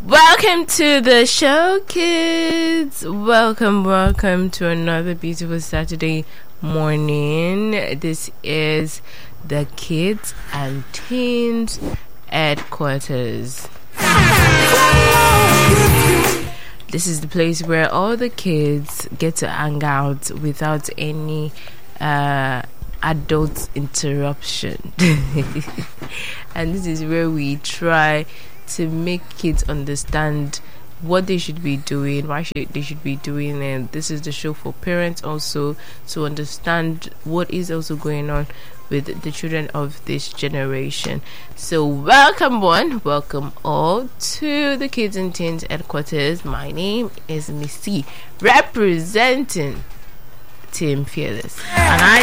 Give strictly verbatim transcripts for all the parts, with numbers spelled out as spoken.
Welcome to the show, kids. Welcome, welcome to another beautiful Saturday morning. This is the Kids and Teens Headquarters. This is the place where all the kids get to hang out without any uh, adult interruption. And this is where we try to make kids understand what they should be doing, why should they should be doing, and this is the show for parents also to understand what is also going on with the children of this generation. So welcome one, welcome all to the Kids and Teens Headquarters. My name is Missy, representing Team Fearless, and I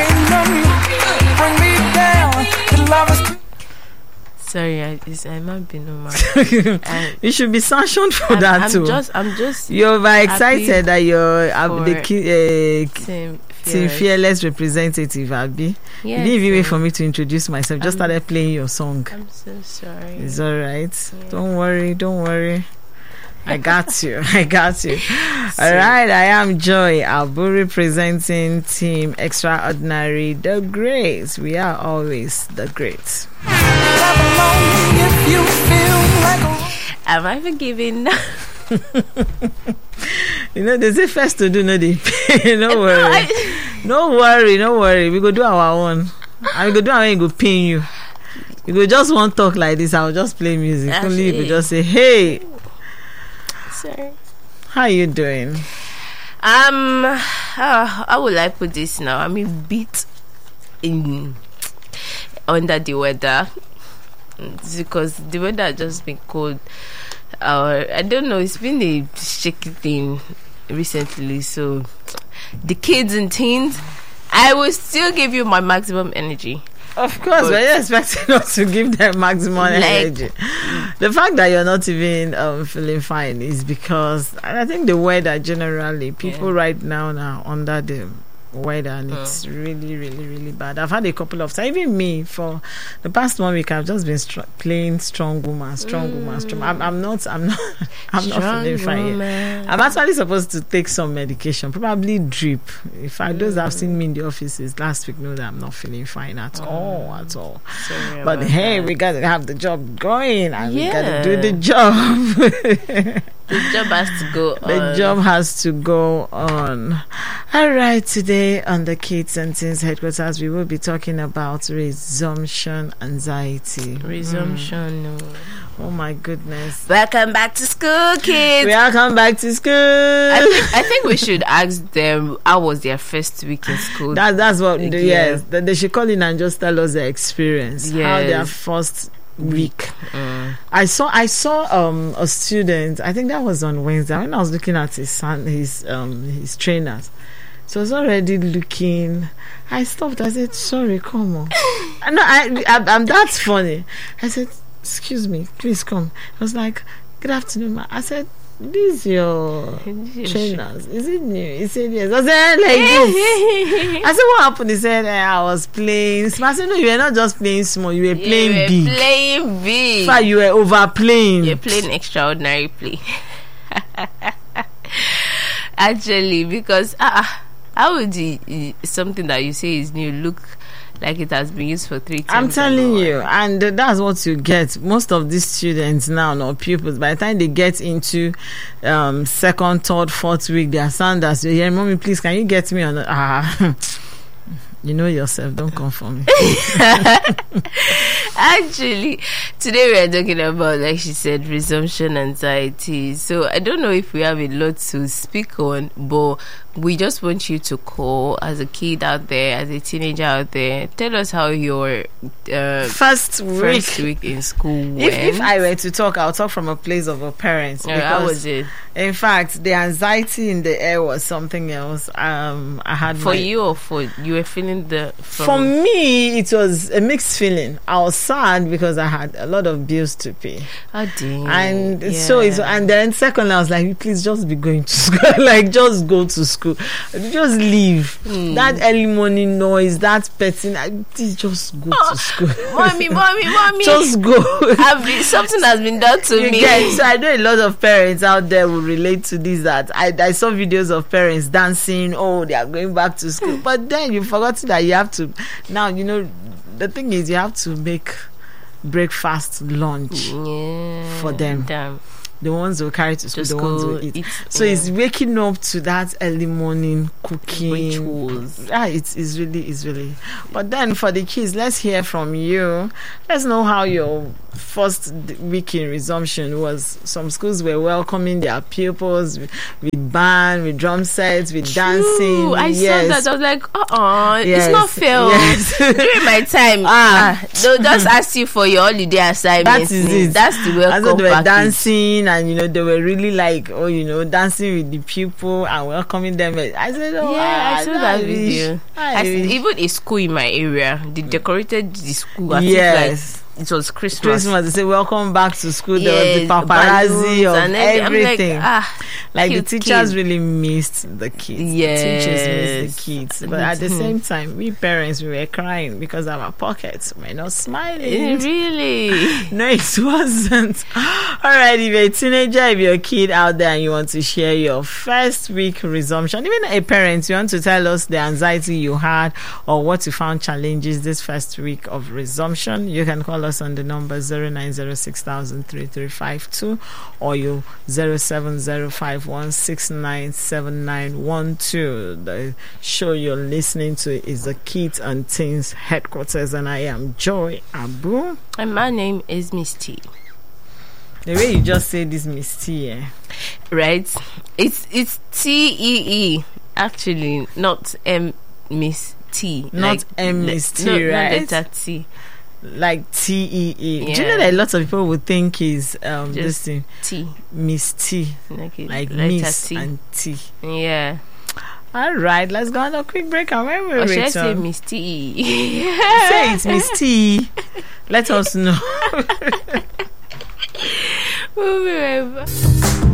am. Sorry, I, it's, I might be normal. You should be sanctioned for I'm, that I'm too. Just, I'm just. You're very excited that you're uh, the ki- uh, Team Fearless. Team Fearless representative, Abby. Yes, you didn't even so wait for me to introduce myself. Just I'm, started playing your song. I'm so sorry. It's all right. Yeah. Don't worry. Don't worry. I got you. I got you. So, All right. I am Joy Abu, representing Team Extraordinary, the Greats. We are always the Greats. Am I forgiven? You know, they say first to do, no they pay. No worry. No, I, no worry, no worry. We go do our own. And we go do our own, it go pay you. You go just want talk like this, I'll just play music. That's Only it. you go just say, hey. sorry. How you doing? Um, uh, how will I put this now? I'm a bit in under the weather. It's because the weather has just been cold. Uh, I don't know. It's been a shaky thing recently. So, the kids and teens, I will still give you my maximum energy. Of course, but you're expecting us to give them maximum Like, energy. The fact that you're not even um, feeling fine is because I think the weather generally, people yeah. right now are under the weather, and Mm. it's really, really, really bad. I've had a couple of times, even me, for the past one week, I've just been str- playing strong woman, strong Mm. woman, strong. I'm, I'm not, I'm not, I'm Strong not feeling fine yet. woman. I'm actually supposed to take some medication, probably drip. In fact, Mm. those that have seen me in the offices last week know that I'm not feeling fine at Mm. all, at all. Sorry But about hey, that. we gotta have the job going, and we Yeah. gotta do the job. The job has to go The on. job has to go on. All right, today on the Kids and Teens Headquarters, we will be talking about resumption anxiety. Resumption. No. Mm. Oh my goodness. Welcome back to school, kids. Welcome back to school. I think, I think we should ask them how was their first week in school. That, that's what, Yeah. yes. That they should call in and just tell us their experience. How Yes. their first week. Mm. I saw I saw um a student, I think that was on Wednesday, when I was looking at his son, his um his trainers. So I was already looking. I stopped. I said, sorry, come on. No, I, I I'm that's funny. I said, excuse me, please come. I was like, good afternoon, ma. I said, this your trainers, is it new? He said yes. I said, like this. I said, what happened? He said, eh, I was playing. I said, no, you were not just playing small, you were playing you were big. Playing big. In fact, you were overplaying. You're playing extraordinary play. Actually, because uh, how would you, uh, something that you say is new look like it has been used for three times? I'm telling you, and uh, that's what you get. Most of these students now, or pupils, by the time they get into um, second, third, fourth week, they are standards. They hear, mommy, please, can you get me on? The, ah, you know yourself. Don't come for me. Actually, today we are talking about, like she said, resumption anxiety. So I don't know if we have a lot to speak on, but we just want you to call as a kid out there, as a teenager out there. Tell us how your uh, first week. first week in school went. If, if I were to talk, I'll talk from a place of a parent. Uh, how was it? In fact, the anxiety in the air was something else. Um, I had For my, you or for you were feeling the from For me, it was a mixed feeling. I was sad because I had a lot of bills to pay. Oh, dear. And Yeah. so it's, and then secondly, I was like, please just be going to school. Like, just go to school. school. Just leave. Mm. That early morning noise, that petting, I, just go Oh, to school. Mommy, mommy, mommy. Just go. I've been, something has been done to You me. get, so I know a lot of parents out there will relate to this. That I, I saw videos of parents dancing. Oh, they are going back to school, but then you forgot that you have to. Now you know the thing is you have to make breakfast, lunch Yeah, for them. Damn. The ones who carry to school, To the ones school, who eat. eat, So yeah. it's waking up to that early morning cooking. Rituals. Yeah, it's, it's really, it's really. But then for the kids, let's hear from you. Let's know how your first week in resumption was. Some schools were welcoming their pupils with, with band, with drum sets, with dancing. I yes. saw that. I was like, uh-uh, Yes. it's not fair. Yes. During my time, Ah. ah, they'll just ask you for your holiday assignments. That is it. That's the And welcome so they were package. dancing, and you know they were really like, oh, you know, dancing with the people and welcoming them. I said, oh, Yeah, ah, I saw that wish. video. I I, wish. even a school in my area, they decorated the school. I Yes. think like it was Christmas. Christmas, they say welcome back to school. Yes, There was the paparazzi balloons of and every- I'm everything. Like, ah, Like the cute teachers kid. really missed the kids. Yes. The teachers missed the kids. But at the same time, we parents we were crying because our pockets were not Eh, smiling. really? No, it wasn't. Alright, if you're a teenager, if you're a kid out there and you want to share your first week resumption, even a parent, you want to tell us the anxiety you had or what you found challenges this first week of resumption, you can call us on the number zero nine zero six thousand three three five two or you zero seven zero five one six nine seven nine one two. The show you're listening to is the Kids and Teens Headquarters, and I am Joy Abu. And my name is Miss T. The way you just say this, Miss T, eh? Right? It's it's T E E actually, not M Miss T. Not like, M Miss T, no, right? Not letter T. Like T E E. Do you know Yeah. that a lot of people would think is um Just this thing, T. Miss T, Like, it- like letter Miss T. and T. Yeah. All right, let's go on a quick break, and when we Or should I say return, Miss T? say it's Miss T. Let us know. We'll be right back.